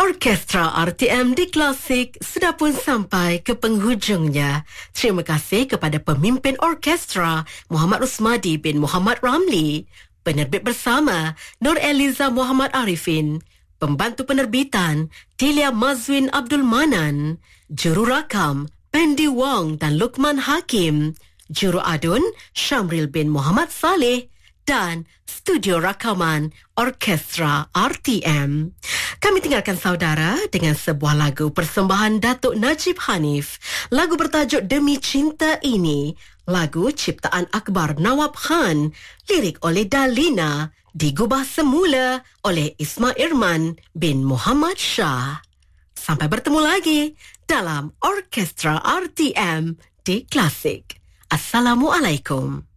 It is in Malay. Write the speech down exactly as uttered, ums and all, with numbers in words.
Orkestra R T M di Klasik sudah pun sampai ke penghujungnya. Terima kasih kepada pemimpin orkestra Muhammad Rusmadi bin Muhammad Ramli, penerbit bersama Nur Eliza Muhammad Arifin, pembantu penerbitan Tilia Mazwin Abdul Manan, juru rakam Pendi Wong dan Lukman Hakim, juru adun Syamril bin Muhammad Saleh, dan studio rakaman Orkestra R T M. Kami tinggalkan saudara dengan sebuah lagu persembahan Datuk Najib Hanif. Lagu bertajuk Demi Cinta Ini, lagu ciptaan Akbar Nawab Khan, lirik oleh Dalina, digubah semula oleh Ismail Irman bin Muhammad Shah. Sampai bertemu lagi dalam Orkestra R T M di Klasik. Assalamualaikum.